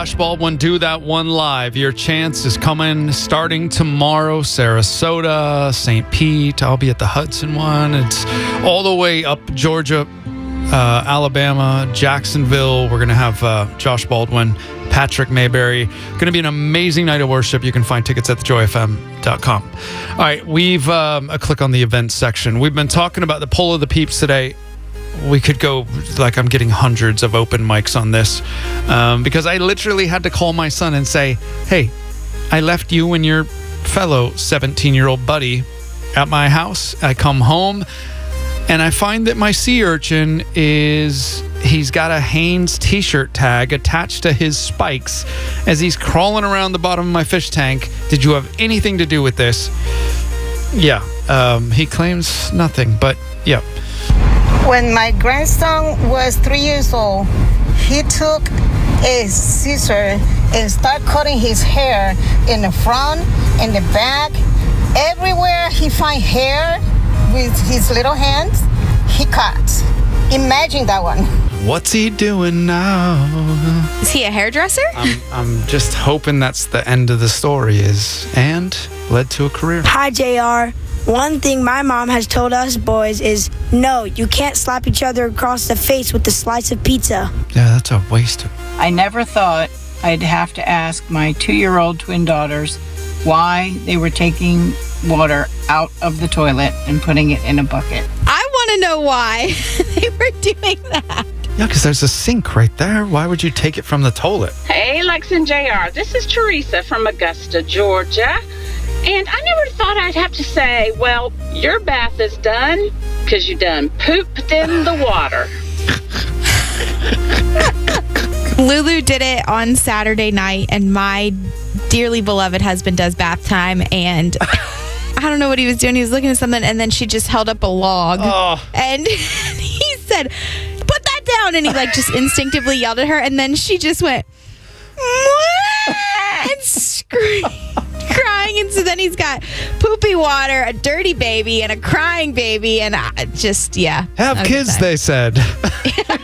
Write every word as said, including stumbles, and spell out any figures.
Josh Baldwin, Do That One Live. Your chance is coming starting tomorrow. Sarasota, Saint Pete. I'll be at the Hudson one. It's all the way up Georgia, uh, Alabama, Jacksonville. We're going to have uh, Josh Baldwin, Patrick Mayberry. Going to be an amazing night of worship. You can find tickets at the joy f m dot com. All right, we've um, a click on the events section. We've been talking about the Pull of the Peeps today. We could go, like, I'm getting hundreds of open mics on this um, because I literally had to call my son and say, hey, I left you and your fellow seventeen-year-old buddy at my house. I come home and I find that my sea urchin is, he's got a Hanes t-shirt tag attached to his spikes as he's crawling around the bottom of my fish tank. Did you have anything to do with this? Yeah, um, he claims nothing, but yeah. When my grandson was three years old, he took a scissor and started cutting his hair in the front, in the back. Everywhere he find hair with his little hands, he cuts. Imagine that one. What's he doing now? Is he a hairdresser? I'm, I'm just hoping that's the end of the story is, and led to a career. Hi, J R. One thing my mom has told us boys is, no, you can't slap each other across the face with a slice of pizza. Yeah, that's a waste of... I never thought I'd have to ask my two-year-old twin daughters why they were taking water out of the toilet and putting it in a bucket. I want to know why they were doing that. Yeah, because there's a sink right there. Why would you take it from the toilet? Hey, Lex and J R. This is Teresa from Augusta, Georgia. And I never thought I'd have to say, well, your bath is done because you done pooped in the water. Lulu did it on Saturday night, and my dearly beloved husband does bath time, and I don't know what he was doing. He was looking at something, and then she just held up a log, Oh. and he said, put that down, and he like just instinctively yelled at her, and then she just went, and screamed. Crying, and so then he's got poopy water, a dirty baby, and a crying baby, and I just, yeah. Have kids, they said.